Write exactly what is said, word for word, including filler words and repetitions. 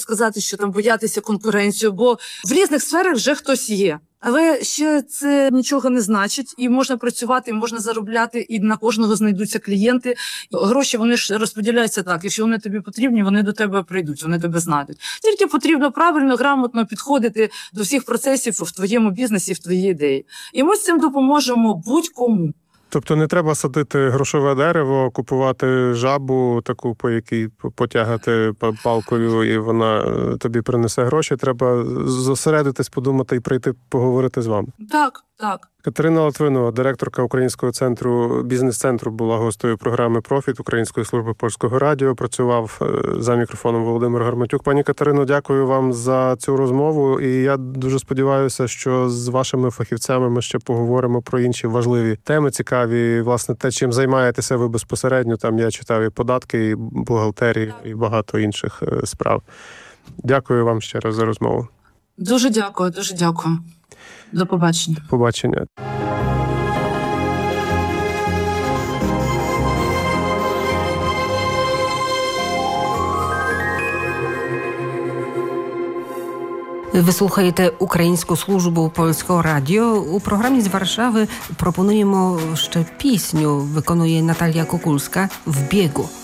сказати, що там боятися конкуренцію, бо в різних сферах вже хтось є. Але ще це нічого не значить, і можна працювати, і можна заробляти, і на кожного знайдуться клієнти. Гроші, вони ж розподіляються так, якщо вони тобі потрібні, вони до тебе прийдуть, вони тебе знайдуть. Тільки потрібно правильно, грамотно підходити до всіх процесів в твоєму бізнесі, в твоїй ідеї. І ми з цим допоможемо будь-кому. Тобто не треба садити грошове дерево, купувати жабу таку, по якій потягати палкою, і вона тобі принесе гроші. Треба зосередитись, подумати і прийти поговорити з вами. Так, так. Катерина Литвинова, директорка Українського центру, бізнес-центру, була гостею програми «Профіт» Української служби польського радіо. Працював за мікрофоном Володимир Гарматюк. Пані Катерино, дякую вам за цю розмову. І я дуже сподіваюся, що з вашими фахівцями ми ще поговоримо про інші важливі теми, цікаві. Власне, те, чим займаєтеся ви безпосередньо. Там я читав і податки, і бухгалтерію, і багато інших справ. Дякую вам ще раз за розмову. Дуже дякую, дуже дякую. До побачення. Побачення. Ви слухаєте Українську службу польського радіо. У програмі з Варшави пропонуємо ще пісню. Виконує Наталія Кукульська «В biegu».